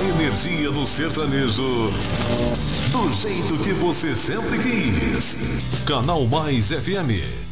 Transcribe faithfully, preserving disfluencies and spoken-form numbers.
A energia do sertanejo do jeito que você sempre quis. Canal Mais F M.